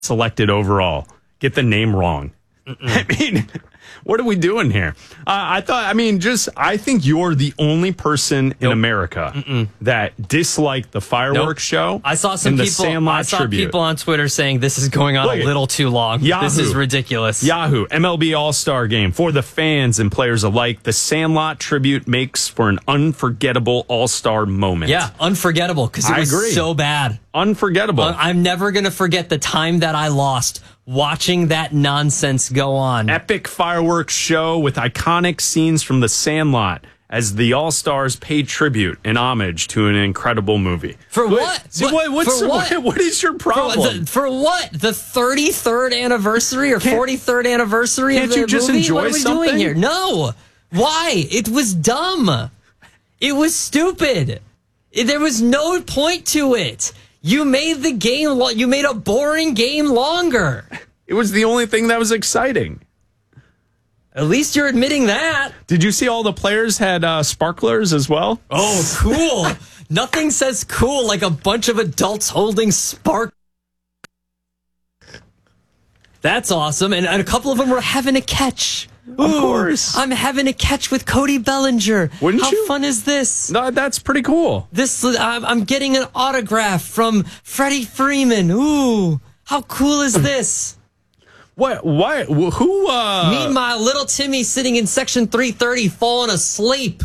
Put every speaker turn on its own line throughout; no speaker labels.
selected overall get the name wrong. I mean, what are we doing here? I think you're the only person in America that disliked the fireworks show.
I saw some
and the
people.
Sandlot
I saw
tribute.
people on Twitter saying this is going on a little too long.
Yahoo.
This is ridiculous.
Yahoo, MLB All-Star Game. For the fans and players alike, the Sandlot tribute makes for an unforgettable All-Star moment.
Yeah, unforgettable because it was so bad.
Unforgettable.
I'm never going to forget the time that I lost watching that nonsense go on.
Epic fireworks show with iconic scenes from the Sandlot as the All-Stars pay tribute and homage to an incredible movie.
For what?
What is your problem?
For what? The 33rd anniversary or 43rd anniversary of the movie?
Can't you just enjoy
what are we
something?
doing here? No. Why? It was dumb. It was stupid. There was no point to it. You made the game, you made a boring game longer.
It was the only thing that was exciting.
At least you're admitting that.
Did you see all the players had sparklers as well?
Oh, cool. Nothing says cool like a bunch of adults holding spark. That's awesome. And a couple of them were having a catch.
Of course.
I'm having a catch with Cody Bellinger.
Wouldn't
How
you?
fun is this?
No, that's pretty cool.
I'm getting an autograph from Freddie Freeman. Ooh, how cool is this?
What? Who?
Meanwhile, little Timmy sitting in section 330 falling asleep.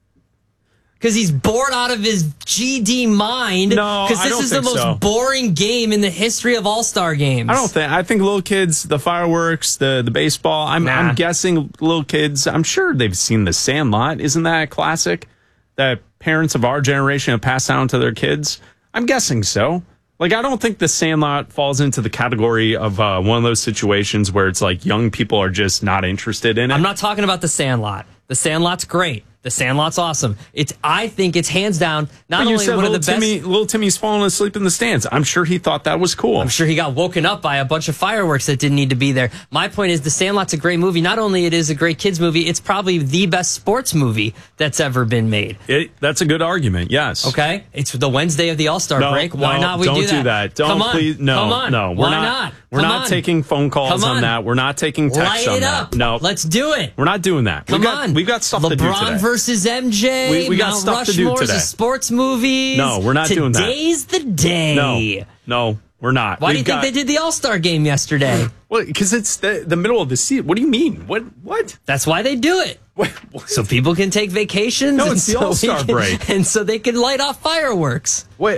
Because he's bored out of his GD mind.
No,
because
I
this
don't
is the
think
most boring game in the history of All-Star games.
I think little kids, the fireworks, the baseball. I'm guessing little kids. I'm sure they've seen the Sandlot. Isn't that a classic that parents of our generation have passed down to their kids? I'm guessing so. Like, I don't think the Sandlot falls into the category of one of those situations where it's like young people are just not interested in it.
I'm not talking about the Sandlot. The Sandlot's great. The Sandlot's awesome. I think it's hands down not only one of the best.
Little Timmy's falling asleep in the stands. I'm sure he thought that was cool.
I'm sure he got woken up by a bunch of fireworks that didn't need to be there. My point is, The Sandlot's a great movie. Not only it is a great kids movie, it's probably the best sports movie that's ever been made.
That's a good argument. Yes.
Okay. It's the Wednesday of the All-Star break. Why not we do that?
Don't
Come on.
please. No.
Come on.
No.
Why not?
We're not taking phone calls on that. We're not taking texts on that.
Light it up.
No.
Let's do it.
We're not doing that.
Come on.
We've got stuff to do today.
LeBron versus MJ.
We got
Mount
stuff to do
Rushmore's
today.
A sports movies.
No, we're not doing that.
Today's the day.
No, we're not.
Why do you think they did the All-Star game yesterday?
Well, because it's the middle of the season. What do you mean? What?
That's why they do it.
What?
So people can take vacations.
No, it's the All-Star break.
And so they can light off fireworks.
Wait.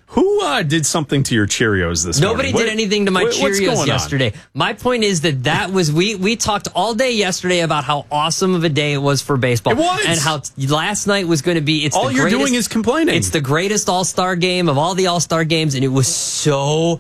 Who did something to your Cheerios this morning?
Nobody did anything to my Cheerios yesterday.
On?
My point is that was we talked all day yesterday about how awesome of a day it was for baseball.
It was.
And how last night was going to be.
All you're doing is complaining.
It's the greatest All-Star game of all the All-Star games, and it was so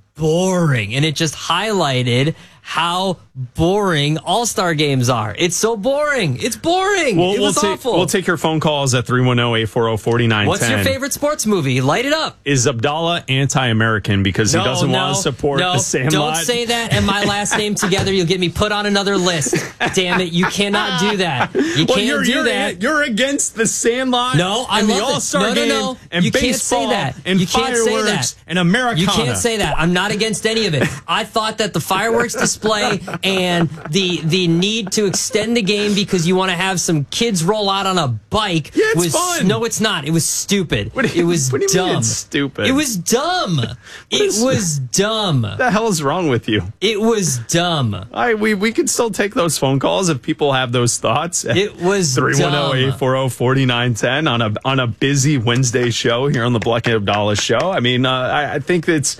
boring. And it just highlighted how boring All-Star games are. It's so boring. It's boring. It was awful.
We'll take your phone calls at 310-840-4910.
What's your favorite sports movie? Light it up.
Is Abdallah anti-American because he doesn't want to support the Sandlot?
Don't say that and my last name together. You'll get me put on another list. Damn it. You cannot do that. You can't do that.
You're against the Sandlot and the All-Star game and
you
baseball
can't say that.
and
you can't say
fireworks
that.
and Americana.
You can't say that. I'm not against any of it. I thought that the fireworks display and the need to extend the game because you want to have some kids roll out on a bike was
fun.
No, it's not. It was stupid. It was
what do you
dumb.
mean it's stupid?
It was dumb. It was dumb.
What the hell is wrong with you?
It was dumb.
We can still take those phone calls if people have those thoughts.
It was
310-840-4910 on a busy Wednesday show here on the Bleck and Abdallah show. I mean, I think it's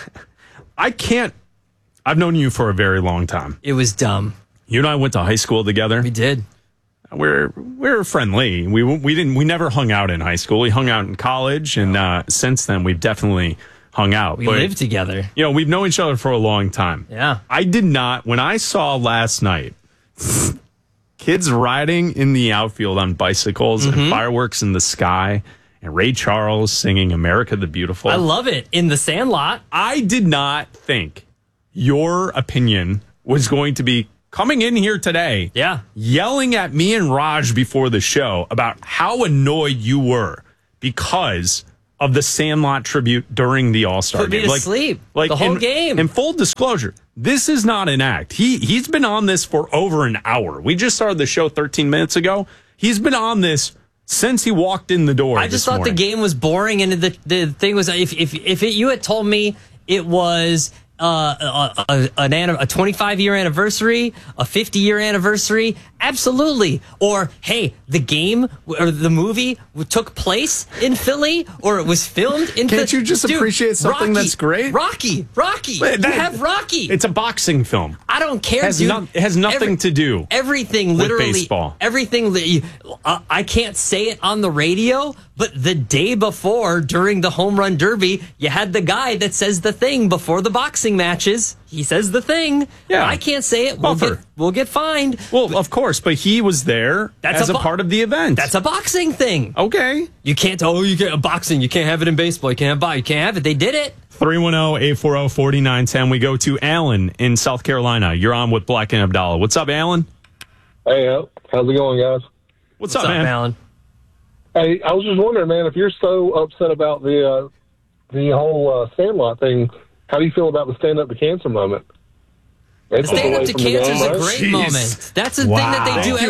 I've known you for a very long time.
It was dumb.
You and I went to high school together.
We did.
We're friendly. We never hung out in high school. We hung out in college, and since then we've definitely hung out.
We lived together.
You know, we've known each other for a long time.
Yeah.
I did not. When I saw last night kids riding in the outfield on bicycles and fireworks in the sky, and Ray Charles singing "America the Beautiful,"
I love it. In the Sandlot.
I did not think your opinion was going to be coming in here today, yelling at me and Raj before the show about how annoyed you were because of the Sandlot tribute during the All-Star game.
Put me to sleep. The whole game.
And full disclosure, this is not an act. He's been on this for over an hour. We just started the show 13 minutes ago. He's been on this since he walked in the door.
I just thought the game was boring, and the thing was, if you had told me it was a 25-year anniversary, a 50-year anniversary, absolutely. Or, hey, the game or the movie took place in Philly, or it was filmed in Philly.
Can't you just appreciate something that's great?
Rocky. You have Rocky.
It's a boxing film.
I don't care,
it has nothing to do
everything literally
with baseball.
Everything. I can't say it on the radio, but the day before, during the home run derby, you had the guy that says the thing before the boxing matches. He says the thing.
Yeah.
I can't say it. We'll get fined.
Well, of course, but he was there as a part of the event.
That's a boxing thing.
Okay.
You can't. Boxing. You can't have it in baseball. You can't have it. They did it.
310-840-4910. We go to Alan in South Carolina. You're on with Black and Abdallah. What's up, Alan?
Hey, how's it going, guys?
What's up, man?
Alan?
Hey, I was just wondering, man, if you're so upset about the whole Sandlot thing, how do you feel about the Stand Up to Cancer moment?
Stand Up to Cancer is a great moment. That's the thing that they do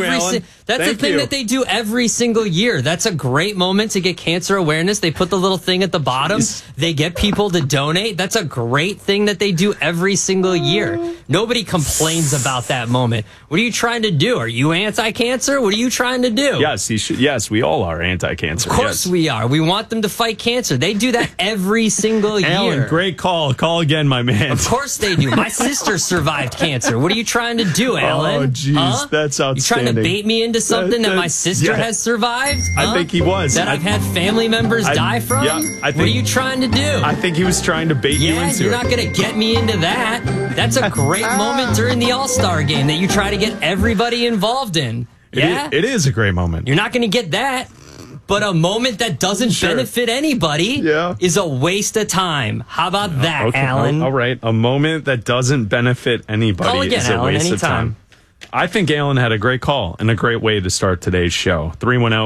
that they do every single year. That's a great moment to get cancer awareness. They put the little thing at the bottom. They get people to donate. That's a great thing that they do every single year. Nobody complains about that moment. What are you trying to do? Are you anti-cancer? What are you trying to do?
Yes, Yes, we all are anti-cancer.
Of course we are. We want them to fight cancer. They do that every single year.
Alan, great call. Call again, my man.
Of course they do. My sister survived cancer. What are you trying to do, Alan?
Oh, jeez, that's outstanding.
You trying to bait me into something that my sister has survived?
I think he was.
That I've had family members die from?
Yeah,
what are you trying to do?
I think he was trying to bait you into it.
You're not going to get me into that. That's a great moment during the All-Star game that you try to get everybody involved in. Yeah?
It is a great moment.
You're not going to get that. But a moment that doesn't benefit anybody is a waste of time. How about that, Alan?
All right. A moment that doesn't benefit anybody is a waste of time. I think Alan had a great call and a great way to start today's show.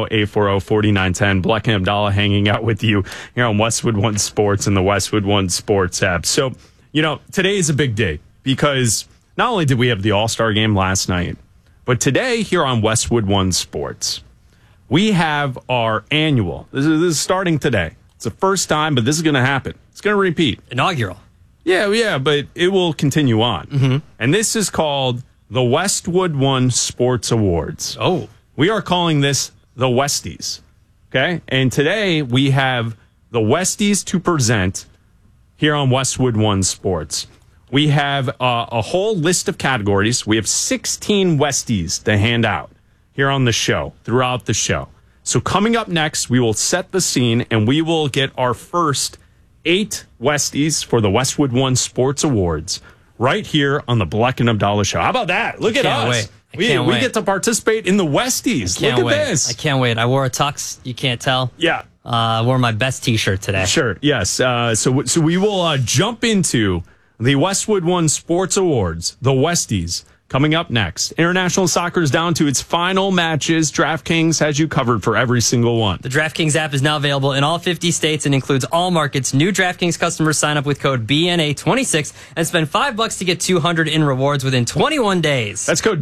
310-840-4910. Black and Abdallah hanging out with you here on Westwood One Sports and the Westwood One Sports app. So, today is a big day because not only did we have the All-Star game last night, but today here on Westwood One Sports, we have our annual. This is starting today. It's the first time, but this is going to happen. It's going to repeat.
Inaugural.
Yeah, but it will continue on. Mm-hmm. And this is called the Westwood One Sports Awards.
Oh.
We are calling this the Westies. Okay? And today we have the Westies to present here on Westwood One Sports. We have a whole list of categories. We have 16 Westies to hand out here on the show, throughout the show. So coming up next, we will set the scene and we will get our first 8 Westies for the Westwood One Sports Awards right here on the Black and Abdallah Show. How about that? Look at us. We get to participate in the Westies. Look at this.
I can't wait. I wore a tux. You can't tell.
Yeah.
I wore my best T-shirt today.
Sure. Yes. So we will jump into the Westwood One Sports Awards, the Westies, coming up next. International soccer is down to its final matches. DraftKings has you covered for every single one.
The DraftKings app is now available in all 50 states and includes all markets. New DraftKings customers sign up with code BNA26 and spend $5 to get $200 in rewards within 21 days.
That's code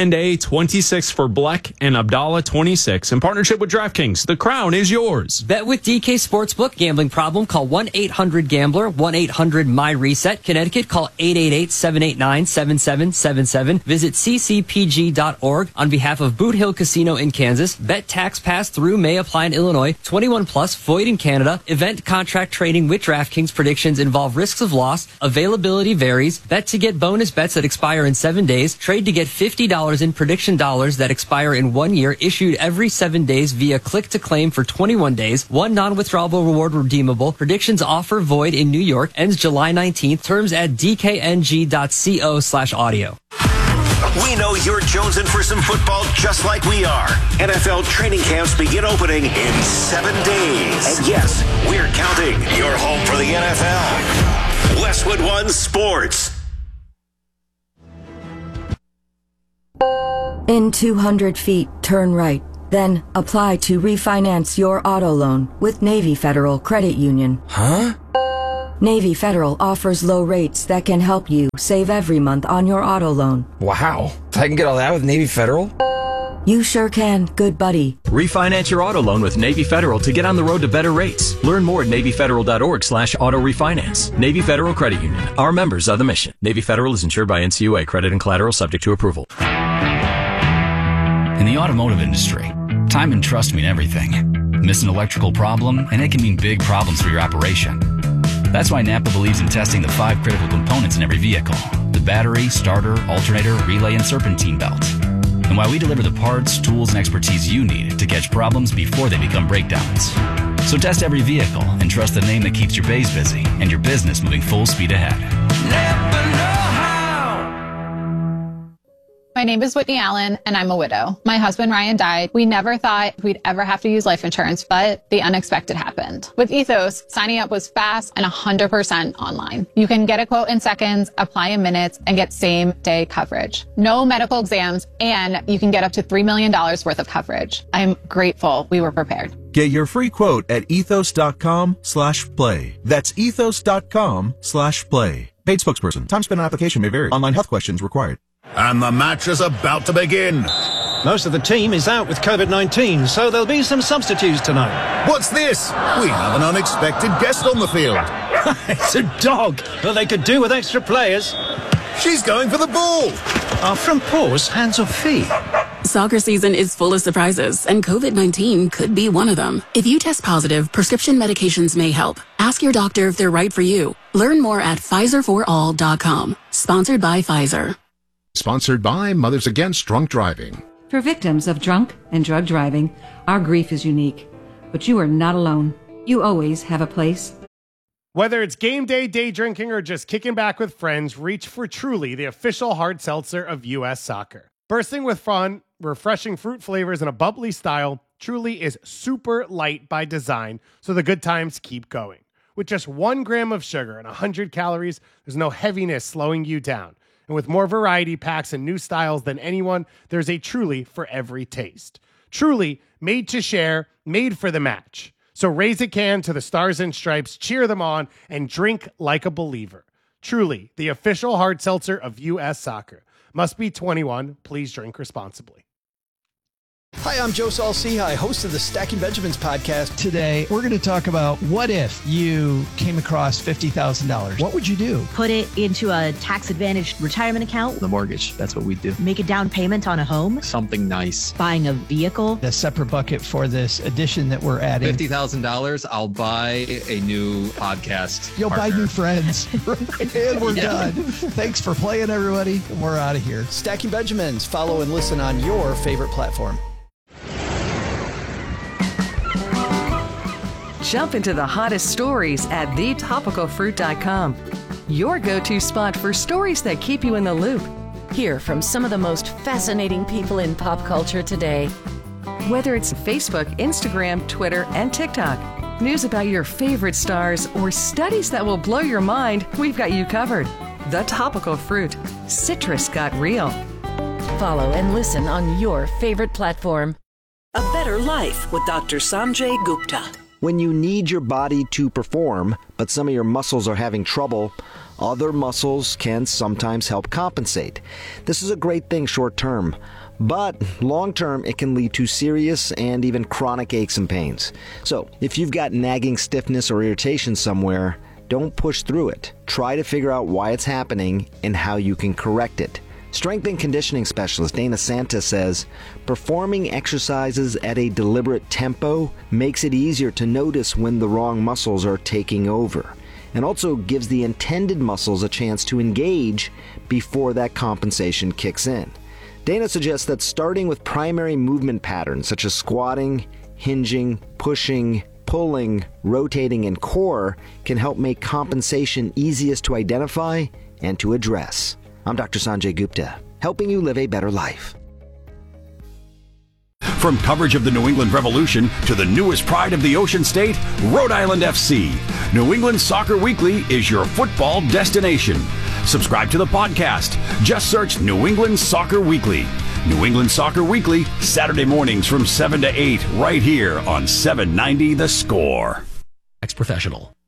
BNA26 for Black and Abdallah 26 in partnership with DraftKings. The crown is yours.
Bet with DK Sportsbook. Gambling problem? Call 1-800-GAMBLER. 1-800-MY-RESET. Connecticut. Call 888-789-7777. Visit ccpg.org on behalf of Boot Hill Casino in Kansas. Bet tax pass through may apply in Illinois. 21 plus, void in Canada. Event contract trading with DraftKings. Predictions involve risks of loss. Availability varies. Bet to get bonus bets that expire in 7 days. Trade to get $50 in prediction dollars that expire in 1 year. Issued every 7 days via click to claim for 21 days. One non-withdrawable reward redeemable. Predictions offer void in New York. Ends July 19th. Terms at dkng.co/audio.
We know you're jonesing for some football just like we are. NFL training camps begin opening in 7 days. And yes, we're counting. You're home for the NFL. Westwood One Sports.
In 200 feet, turn right. Then apply to refinance your auto loan with Navy Federal Credit Union.
Huh?
Navy Federal offers low rates that can help you save every month on your auto loan.
Wow. I can get all that with Navy Federal?
You sure can, good buddy.
Refinance your auto loan with Navy Federal to get on the road to better rates. Learn more at NavyFederal.org/auto refinance. Navy Federal Credit Union. Our members are the mission. Navy Federal is insured by NCUA. Credit and collateral subject to approval.
In the automotive industry, time and trust mean everything. Miss an electrical problem, and it can mean big problems for your operation. That's why Napa believes in testing the 5 critical components in every vehicle: the battery, starter, alternator, relay, and serpentine belt. And why we deliver the parts, tools, and expertise you need to catch problems before they become breakdowns. So test every vehicle and trust the name that keeps your bays busy and your business moving full speed ahead.
Never know how. My name is Whitney Allen, and I'm a widow. My husband, Ryan, died. We never thought we'd ever have to use life insurance, but the unexpected happened. With Ethos, signing up was fast and 100% online. You can get a quote in seconds, apply in minutes, and get same-day coverage. No medical exams, and you can get up to $3 million worth of coverage. I'm grateful we were prepared.
Get your free quote at ethos.com/play. That's ethos.com/play. Paid spokesperson. Time spent on application may vary. Online health questions required.
And the match is about to begin.
Most of the team is out with COVID-19, so there'll be some substitutes tonight.
What's this? We have an unexpected guest on the field.
It's a dog. Well, they could do with extra players.
She's going for the ball.
Are front paws hands or feet?
Soccer season is full of surprises, and COVID-19 could be one of them. If you test positive, prescription medications may help. Ask your doctor if they're right for you. Learn more at PfizerForAll.com. Sponsored by Pfizer.
Sponsored by Mothers Against Drunk Driving.
For victims of drunk and drug driving, our grief is unique. But you are not alone. You always have a place.
Whether it's game day, day drinking, or just kicking back with friends, reach for Truly, the official hard seltzer of U.S. Soccer. Bursting with fun, refreshing fruit flavors, and a bubbly style, Truly is super light by design, so the good times keep going. With just 1 gram of sugar and 100 calories, there's no heaviness slowing you down. And with more variety packs and new styles than anyone, there's a Truly for every taste. Truly, made to share, made for the match. So raise a can to the Stars and Stripes, cheer them on, and drink like a believer. Truly, the official hard seltzer of U.S. Soccer. Must be 21. Please drink responsibly.
Hi, I'm Joe Saul-Sehy, host of the Stacking Benjamins podcast.
Today, we're going to talk about what if you came across $50,000. What would you do?
Put it into a tax-advantaged retirement account.
The mortgage, that's what we do.
Make a down payment on a home.
Something nice.
Buying a vehicle.
A separate bucket for this addition that we're adding.
$50,000, I'll buy a new podcast
You'll
partner.
buy new friends. And we're done. Thanks for playing, everybody. We're out of here.
Stacking Benjamins. Follow and listen on your favorite platform.
Jump into the hottest stories at thetopicalfruit.com. Your go-to spot for stories that keep you in the loop.
Hear from some of the most fascinating people in pop culture today.
Whether it's Facebook, Instagram, Twitter, and TikTok, news about your favorite stars, or studies that will blow your mind, we've got you covered. The Topical Fruit. Citrus got real.
Follow and listen on your favorite platform.
A Better Life with Dr. Sanjay Gupta.
When you need your body to perform, but some of your muscles are having trouble, other muscles can sometimes help compensate. This is a great thing short term, but long term it can lead to serious and even chronic aches and pains. So if you've got nagging stiffness or irritation somewhere, don't push through it. Try to figure out why it's happening and how you can correct it. Strength and conditioning specialist Dana Santa says, performing exercises at a deliberate tempo makes it easier to notice when the wrong muscles are taking over, and also gives the intended muscles a chance to engage before that compensation kicks in. Dana suggests that starting with primary movement patterns such as squatting, hinging, pushing, pulling, rotating, and core can help make compensation easiest to identify and to address. I'm Dr. Sanjay Gupta, helping you live a better life.
From coverage of the New England Revolution to the newest pride of the Ocean State, Rhode Island FC, New England Soccer Weekly is your football destination. Subscribe to the podcast. Just search New England Soccer Weekly. New England Soccer Weekly, Saturday mornings from 7 to 8, right here on 790 The Score.
Ex-professional.